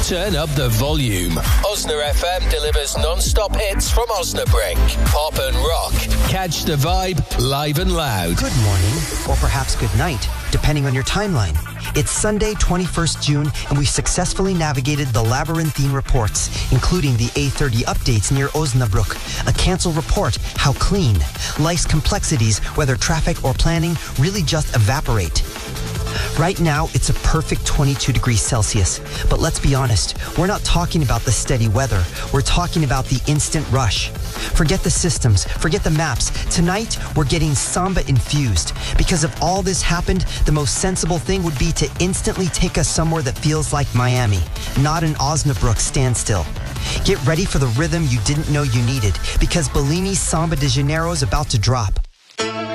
Turn up the volume. Osna FM delivers non-stop hits from Osnabrück. Pop and rock. Catch the vibe live and loud. Good morning, or perhaps good night, depending on your timeline. It's Sunday, 21st June, and we've successfully navigated the labyrinthine reports, including the A30 updates near Osnabrück, a cancelled report, how clean, life's complexities, whether traffic or planning, really just evaporate. Right now, it's a perfect 22 degrees Celsius. But let's be honest, we're not talking about the steady weather. We're talking about the instant rush. Forget the systems, forget the maps. Tonight, we're getting samba infused. Because if all this happened, the most sensible thing would be to instantly take us somewhere that feels like Miami, not an Osnabrück standstill. Get ready for the rhythm you didn't know you needed, because Bellini's Samba de Janeiro is about to drop.